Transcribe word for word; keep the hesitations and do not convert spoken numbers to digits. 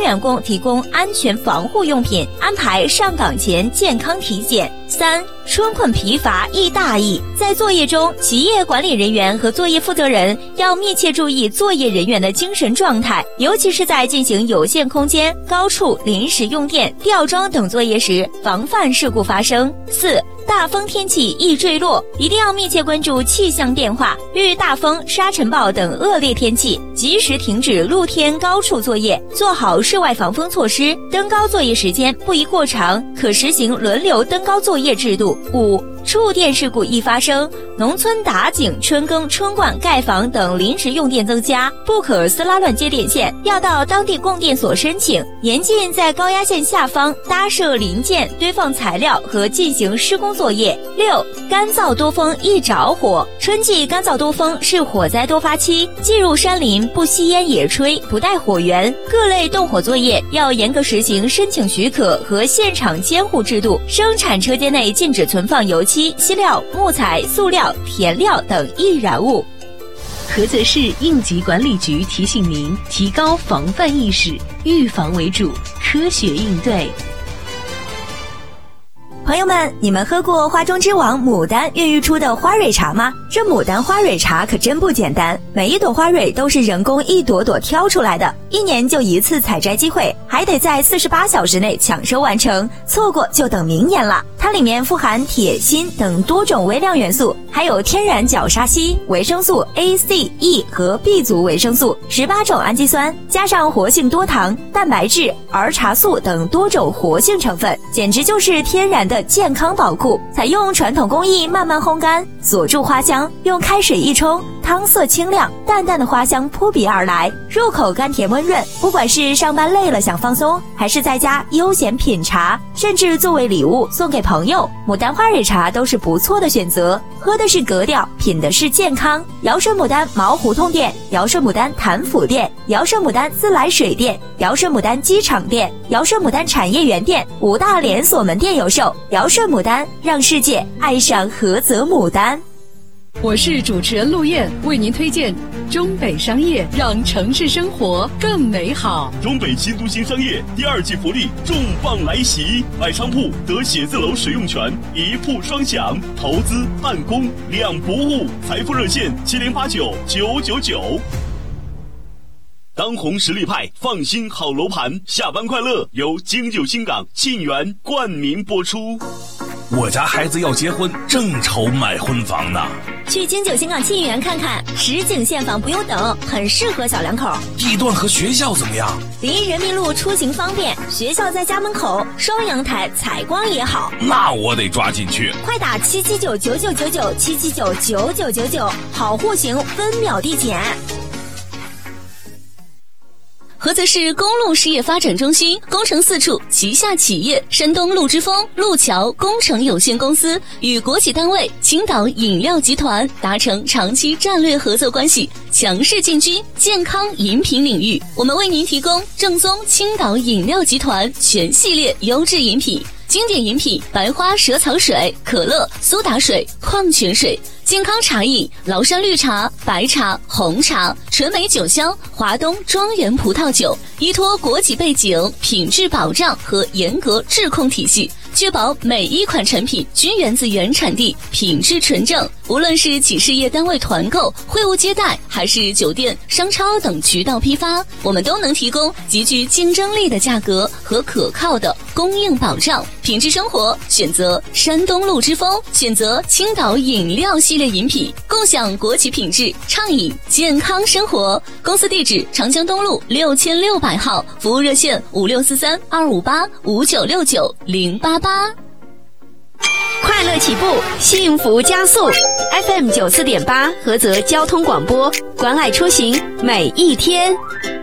员工提供安全防护用品，安排上岗前健康体检。三、春困疲乏易大意，在作业中，企业管理人员和作业负责人要密切注意作业人员的精神状态，尤其是在进行有限空间、高处临时用电、吊装等作业时，防范事故发生。四、大风天气易坠落，一定要密切关注气象变化，遇大风、沙尘暴等恶劣天气，及时停止露天高处作业，做好室外防风措施。登高作业时间不宜过长，可实行轮流登高作业制度。五、触电事故易发生，农村打井、春耕、春灌、盖房等临时用电增加，不可私拉乱接电线，要到当地供电所申请，严禁在高压线下方搭设零件、堆放材料和进行施工作业。六、干燥多风易着火，春季干燥多风是火灾多发期，进入山林不吸烟野炊，不带火源，各类动火作业要严格实行申请许可和现场监护制度，生产车间内禁止存放油漆、漆料、木材、塑料、填料等易燃物。 菏泽市应急管理局提醒您，提高防范意识，预防为主，科学应对。 朋友们，你们喝过花中之王牡丹孕育出的花蕊茶吗？这牡丹花蕊茶可真不简单，每一朵花蕊都是人工一朵朵挑出来的，一年就一次采摘机会，还得在四十八小时内抢收完成，错过就等明年了。它里面富含铁、锌等多种微量元素，还有天然角鲨烯、维生素 A、C、E 和 B 族维生素、十八种氨基酸，加上活性多糖、蛋白质、儿茶素等多种活性成分，简直就是天然的健康宝库。采用传统工艺慢慢烘干，锁住花香，用开水一冲，汤色清亮，淡淡的花香扑鼻而来，入口甘甜温润。不管是上班累了想放松，还是在家悠闲品茶，甚至作为礼物送给朋友，牡丹花蕊茶都是不错的选择。喝的是格调，品的是健康。尧舜牡丹毛胡同店、尧舜牡丹潭府店、尧舜牡丹自来水店、尧舜牡丹机场店、尧舜牡丹产业园店五大连锁门店有售。尧舜牡丹，让世界爱上菏泽牡丹。 我是主持人陆燕，为您推荐中北商业，让城市生活更美好。 中北新都新商业第二季福利重磅来袭，买商铺得写字楼使用权，一铺双享，投资办公两不误。财富热线七零八九九九九。当红实力派，放心好楼盘，下班快乐由京九新港沁园冠名播出。 我家孩子要结婚，正愁买婚房呢。 去京九新港沁园看看，实景现房不用等，很适合小两口。 地段和学校怎么样？ 离人民路出行方便，学校在家门口，双阳台，采光也好。 那我得抓紧去。 快打七七九九九九九七七九九九九九，好户型分秒递减。 菏泽市公路事业发展中心工程四处旗下企业山东路之风路桥工程有限公司与国企单位青岛饮料集团达成长期战略合作关系，强势进军健康饮品领域。我们为您提供正宗青岛饮料集团全系列优质饮品，经典饮品白花蛇草水、可乐、苏打水、矿泉水；健康茶饮崂山绿茶、白茶、红茶；纯美酒香华东庄园葡萄酒。依托国企背景、品质保障和严格质控体系，确保每一款产品均源自原产地，品质纯正。无论是企事业单位团购、会务接待，还是酒店、商超等渠道批发，我们都能提供极具竞争力的价格和可靠的供应保障。品质生活选择山东路之风，选择青岛饮料系列饮品，共享国企品质，畅饮健康生活。公司地址长江东路六千六百号，服务热线五六四三二五八五九六九零八八。 快乐起步，幸福加速。F M 九四点八，菏泽交通广播，关爱出行每一天。